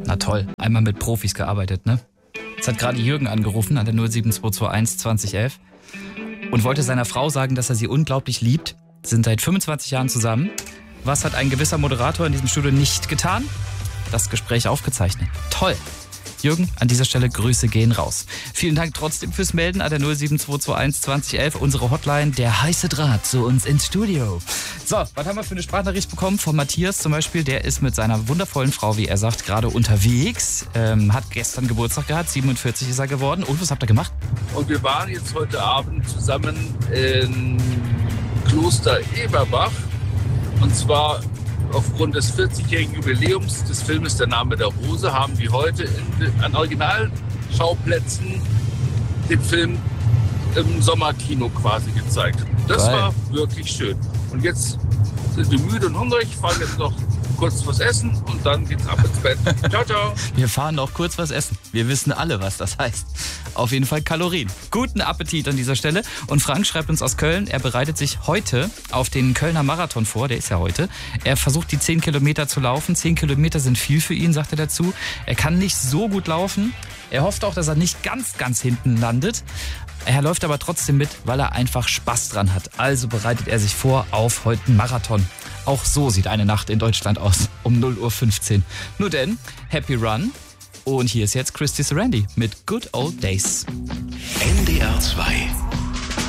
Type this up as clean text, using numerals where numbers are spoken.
Na toll, einmal mit Profis gearbeitet, ne? Jetzt hat gerade Jürgen angerufen an der 07221 2011 und wollte seiner Frau sagen, dass er sie unglaublich liebt. Sind seit 25 Jahren zusammen. Was hat ein gewisser Moderator in diesem Studio nicht getan? Das Gespräch aufgezeichnet. Toll. Jürgen, an dieser Stelle Grüße gehen raus. Vielen Dank trotzdem fürs Melden an der 07221 2011, unsere Hotline, der heiße Draht zu uns ins Studio. So, was haben wir für eine Sprachnachricht bekommen von Matthias zum Beispiel? Der ist mit seiner wundervollen Frau, wie er sagt, gerade unterwegs. Hat gestern Geburtstag gehabt, 47 ist er geworden. Und was habt ihr gemacht? Und wir waren jetzt heute Abend zusammen in Kloster Eberbach. Und zwar aufgrund des 40-jährigen Jubiläums des Filmes Der Name der Rose haben die heute an Originalschauplätzen den Film im Sommerkino quasi gezeigt. Das war wirklich schön. Und jetzt sind wir müde und hungrig, fahren jetzt noch kurz was essen und dann geht's ab ins Bett. Ciao, ciao. Wir fahren noch kurz was essen. Wir wissen alle, was das heißt. Auf jeden Fall Kalorien. Guten Appetit an dieser Stelle. Und Frank schreibt uns aus Köln, er bereitet sich heute auf den Kölner Marathon vor. Der ist ja heute. Er versucht die 10 Kilometer zu laufen. 10 Kilometer sind viel für ihn, sagt er dazu. Er kann nicht so gut laufen. Er hofft auch, dass er nicht ganz hinten landet. Er läuft aber trotzdem mit, weil er einfach Spaß dran hat. Also bereitet er sich vor auf heute einen Marathon. Auch so sieht eine Nacht in Deutschland aus, um 0:15 Uhr. Nur denn, Happy Run. Und hier ist jetzt Christy Sarandi mit Good Old Days. NDR 2